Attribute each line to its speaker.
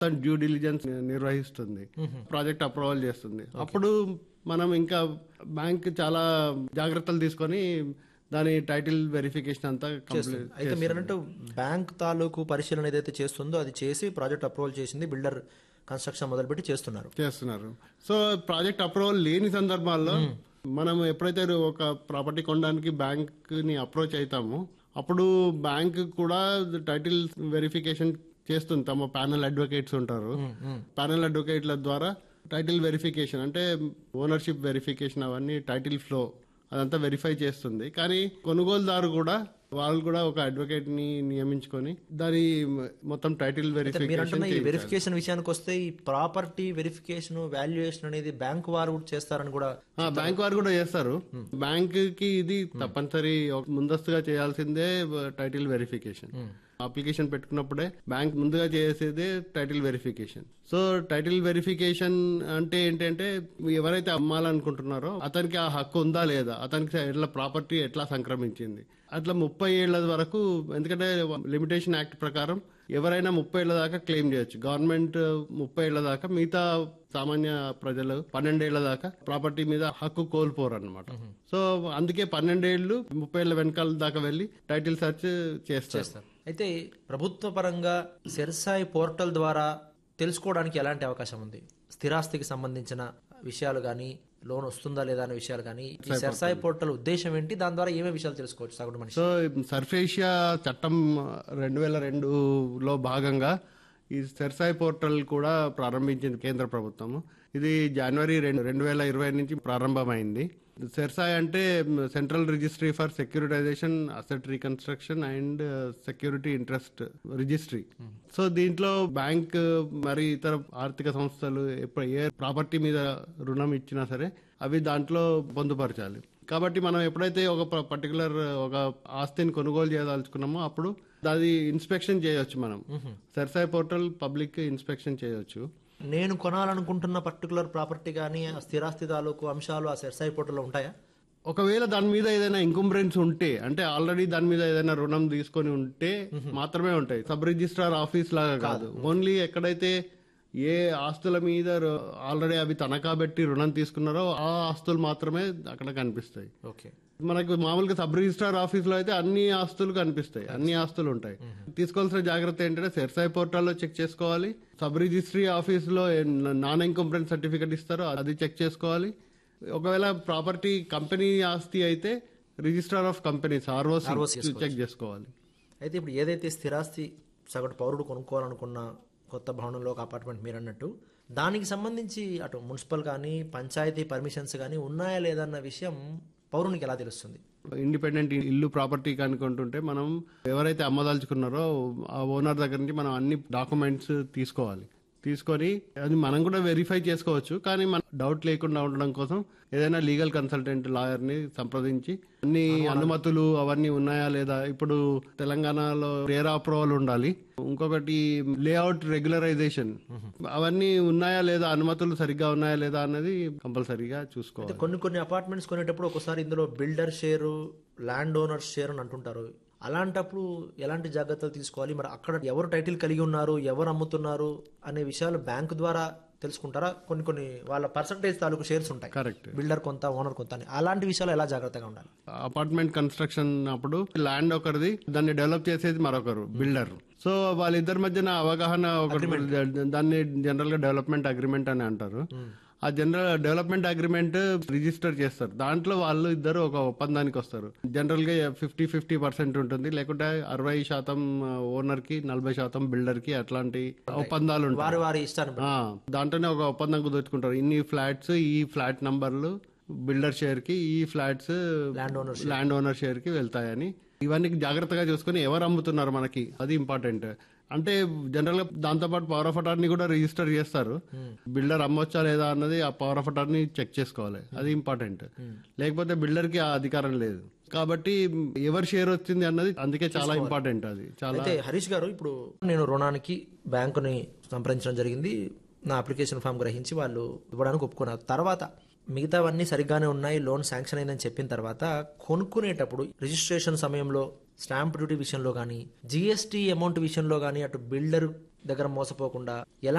Speaker 1: Due diligence నిర్వహిస్తుంది, project approval చేస్తుంది. అప్పుడు మనం ఇంకా బ్యాంక్ చాలా జాగ్రత్తలు తీసుకొని దాని టైటిల్ వెరిఫికేషన్ అంతా కంప్లీట్.
Speaker 2: అయితే మీరు అన్నట్టు బ్యాంక్ తాలూకు పరిశీలన ఏదైతే చేస్తుందో అది చేసి ప్రాజెక్ట్ అప్రూవల్ చేసింది, బిల్డర్ కన్స్ట్రక్షన్ మొదలుపెట్టి చేస్తున్నారు.
Speaker 1: సో ప్రాజెక్ట్ అప్రూవల్ లేని సందర్భాల్లో మనం ఎప్పుడైతే ఒక ప్రాపర్టీ కొనడానికి బ్యాంక్ ని అప్రోచ్ అవుతామో అప్పుడు బ్యాంక్ కూడా టైటిల్ వెరిఫికేషన్ చేస్తుంది. తమ ప్యానల్ అడ్వకేట్స్ ఉంటారు, ప్యానల్ అడ్వకేట్ల ద్వారా టైటిల్ వెరిఫికేషన్ అంటే ఓనర్షిప్ వెరిఫికేషన్ అవన్నీ టైటిల్ ఫ్లో అదంతా వెరిఫై చేస్తుంది. కానీ కొనుగోలుదారు కూడా వాళ్ళు కూడా ఒక అడ్వకేట్ ని నియమించుకొని దాని మొత్తం టైటిల్
Speaker 2: వెరిఫికేషన్ విషయానికి వస్తే ఈ ప్రాపర్టీ వెరిఫికేషన్ వాల్యుయేషన్ అనేది బ్యాంక్ వారు చేస్తారని కూడా
Speaker 1: బ్యాంక్ వారు కూడా చేస్తారు. బ్యాంక్ కి ఇది తప్పనిసరి ముందస్తుగా చేయాల్సిందే టైటిల్ వెరిఫికేషన్. అప్లికేషన్ పెట్టుకున్నప్పుడే బ్యాంక్ ముందుగా చేసేదే title verification. So title verification అంటే ఏంటంటే ఎవరైతే అమ్మాలనుకుంటున్నారో అతనికి ఆ హక్కు ఉందా లేదా, అతనికి ఎట్లా ప్రాపర్టీ ఎట్లా సంక్రమించింది, అట్లా 30 ఏళ్ల వరకు. ఎందుకంటే లిమిటేషన్ యాక్ట్ ప్రకారం ఎవరైనా 30 ఏళ్ల దాకా క్లెయిమ్ చేయొచ్చు. గవర్నమెంట్ 30 ఏళ్ల దాకా, మిగతా సామాన్య ప్రజలు 12 ఏళ్ల దాకా ప్రాపర్టీ మీద హక్కు కోల్పోరు అన్నమాట. సో అందుకే 12 ఏళ్లు 30 ఏళ్ల వెనకాల దాకా వెళ్లి టైటిల్ సెర్చ్ చేస్తారు.
Speaker 2: అయితే ప్రభుత్వ పరంగా సెర్సాయి పోర్టల్ ద్వారా తెలుసుకోవడానికి ఎలాంటి అవకాశం ఉంది? స్థిరాస్తికి సంబంధించిన విషయాలు గానీ, లోన్ వస్తుందా లేదా అనే విషయాలు గానీ, ఈ సెర్సాయి పోర్టల్ ఉద్దేశం ఏంటి, దాని ద్వారా ఏమేమి విషయాలు తెలుసుకోవచ్చు సగటు మనిషి?
Speaker 1: సో సర్ఫేషియా చట్టం 2002లో భాగంగా ఈ సెర్సాయి పోర్టల్ కూడా ప్రారంభించింది కేంద్ర ప్రభుత్వం. ఇది జనవరి 2020 నుంచి ప్రారంభమైంది. సెర్సాయి అంటే central registry for securitisation, asset reconstruction and security interest registry. So దీంట్లో బ్యాంక్ మరి ఇతర ఆర్థిక సంస్థలు ఏ ప్రాపర్టీ మీద రుణం ఇచ్చినా సరే అవి దాంట్లో పొందుపరచాలి. కాబట్టి మనం ఎప్పుడైతే ఒక పర్టికులర్ ఒక ఆస్తిని కొనుగోలు చేయదలుచుకున్నామో అప్పుడు అది ఇన్స్పెక్షన్ చేయొచ్చు. మనం సెర్సాయి పోర్టల్ పబ్లిక్ ఇన్స్పెక్షన్ చేయొచ్చు.
Speaker 2: నేను కొనాలనుకుంటున్న పర్టికులర్ ప్రాపర్టీ గానీ స్థిరాస్తి తాలూకు అంశాలు ఆ సెర్సాయి పోర్టల్లో ఉంటాయా?
Speaker 1: ఒకవేళ దాని మీద ఏదైనా ఇంకంబ్రెన్స్ ఉంటే, అంటే ఆల్రెడీ దాని మీద ఏదైనా రుణం తీసుకొని ఉంటే మాత్రమే ఉంటాయి. సబ్ రిజిస్ట్రార్ ఆఫీస్ లాగా కాదు. ఓన్లీ ఎక్కడైతే ఏ ఆస్తుల మీద ఆల్రెడీ అవి తనఖా పెట్టి రుణం తీసుకున్నారో ఆ ఆస్తులు మాత్రమే అక్కడ కనిపిస్తాయి.
Speaker 2: ఓకే.
Speaker 1: మనకు మామూలుగా సబ్ రిజిస్ట్రార్ ఆఫీస్ లో అయితే అన్ని ఆస్తులు కనిపిస్తాయి, అన్ని ఆస్తులు ఉంటాయి. తీసుకోవాల్సిన జాగ్రత్త ఏంటంటే సెర్సాయి పోర్టల్లో చెక్ చేసుకోవాలి. సబ్ రిజిస్ట్రీ ఆఫీస్ లో నాన్ ఇన్కంప్లెంట్ సర్టిఫికెట్ ఇస్తారో అది చెక్ చేసుకోవాలి. ఒకవేళ ప్రాపర్టీ కంపెనీ ఆస్తి అయితే registrar of companies ROC check చేసుకోవాలి.
Speaker 2: అయితే ఇప్పుడు ఏదైతే స్థిరాస్తి సగటు పౌరుడు కొనుక్కోవాలనుకున్న కొత్త భవనంలో ఒక అపార్ట్మెంట్ మీరు అన్నట్టు దానికి సంబంధించి అటు మున్సిపల్ కానీ పంచాయతీ పర్మిషన్స్ కానీ ఉన్నాయా లేదన్న విషయం పౌరునికి ఎలా తెలుస్తుంది?
Speaker 1: ఇండిపెండెంట్ ఇల్లు ప్రాపర్టీ కనుకుంటుంటే మనం ఎవరైతే అమ్మదలుచుకున్నారో ఆ ఓనర్ దగ్గర నుంచి మనం అన్ని డాక్యుమెంట్స్ తీసుకొని అది మనం కూడా వెరిఫై చేసుకోవచ్చు. కానీ మన డౌట్ లేకుండా ఉండడం కోసం ఏదైనా లీగల్ కన్సల్టెంట్ లాయర్ ని సంప్రదించి అన్ని అనుమతులు అవన్నీ ఉన్నాయా లేదా, ఇప్పుడు తెలంగాణలో రేరా అప్రూవల్ ఉండాలి, ఇంకొకటి లేఅవుట్ రెగ్యులరైజేషన్ అవన్నీ ఉన్నాయా లేదా, అనుమతులు సరిగ్గా ఉన్నాయా లేదా అన్నది కంపల్సరీగా చూసుకోవాలి.
Speaker 2: కొన్ని అపార్ట్మెంట్స్ కొనేటప్పుడు ఒకసారి ఇందులో builder share, land owner share అని అంటుంటారు. అలాంటప్పుడు ఎలాంటి జాగ్రత్తలు తీసుకోవాలి? మరి అక్కడ ఎవరు టైటిల్ కలిగి ఉన్నారు, ఎవరు అమ్ముతున్నారు అనే విషయాలు బ్యాంకు ద్వారా తెలుసుకుంటారా? కొన్ని వాళ్ళ పర్సంటేజ్ తాలూకు షేర్స్ ఉంటాయి,
Speaker 1: కరెక్ట్,
Speaker 2: బిల్డర్ కొంత ఓనర్ కొంత అని. అలాంటి విషయాలు ఎలా జాగ్రత్తగా ఉండాలి?
Speaker 1: అపార్ట్మెంట్ కన్స్ట్రక్షన్ అప్పుడు ల్యాండ్ ఒకరిది, దాన్ని డెవలప్ చేసేది మరొకరు బిల్డర్. సో వాళ్ళిద్దరి మధ్యన అవగాహన ఒకటి, దాన్ని జనరల్ గా డెవలప్మెంట్ అగ్రిమెంట్ అని అంటారు. ఆ జనరల్ డెవలప్మెంట్ అగ్రిమెంట్ రిజిస్టర్ చేస్తారు. దాంట్లో వాళ్ళు ఇద్దరు ఒక ఒప్పందానికి వస్తారు. జనరల్ గా 50-50% ఉంటుంది, లేకుంటే 60% ఓనర్ కి 40% బిల్డర్ కి అట్లాంటి ఒప్పందాలు ఉంటాయి. దాంట్లోనే ఒక ఒప్పందం కుదుర్చుకుంటారు. ఇన్ని ఫ్లాట్స్, ఈ ఫ్లాట్ నంబర్లు బిల్డర్ షేర్ కి, ఈ ఫ్లాట్స్ ల్యాండ్ ఓనర్ షేర్ కి వెళ్తాయని. ఇవన్నీ జాగ్రత్తగా చూసుకుని ఎవరు అమ్ముతున్నారు మనకి అది ఇంపార్టెంట్. అంటే జనరల్ గా దాంతోపాటు పవర్ ఆఫ్ అటార్నీ కూడా రిజిస్టర్ చేస్తారు. బిల్డర్ అమ్మొచ్చా లేదా అన్నది ఆ పవర్ ఆఫ్ అటార్నీ చెక్ చేసుకోవాలి, అది ఇంపార్టెంట్. లేకపోతే బిల్డర్ కి ఆ అధికారం లేదు. కాబట్టి ఎవరు షేర్ వచ్చింది అన్నది అందుకే చాలా ఇంపార్టెంట్. అది చాలా.
Speaker 2: అయితే హరీష్ గారు, ఇప్పుడు నేను రుణానికి బ్యాంకుని సంప్రదించడం జరిగింది, నా అప్లికేషన్ ఫామ్ గ్రహించి వాళ్ళు ఇవ్వడానికి ఒప్పుకున్నారు. తర్వాత మిగతావన్నీ సరిగ్గానే ఉన్నాయి, లోన్ శాంక్షన్ అయిందని చెప్పిన తర్వాత కొనుక్కునేటప్పుడు రిజిస్ట్రేషన్ సమయంలో స్టాంప్ డ్యూటీ విషయంలో కానీ, GST అమౌంట్ విషయంలో కానీ అటు బిల్డర్ దగ్గర మోసపోకుండా